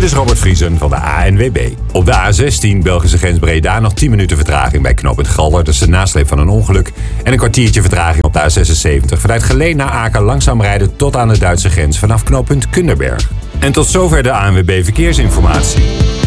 Dit is Robert Vriesen van de ANWB. Op de A16 Belgische grens Breda nog 10 minuten vertraging bij knooppunt Galder. Dat is de nasleep van een ongeluk. En een kwartiertje vertraging op de A76. Vanuit Geleen naar Aken langzaam rijden tot aan de Duitse grens vanaf knooppunt Kunderberg. En tot zover de ANWB Verkeersinformatie.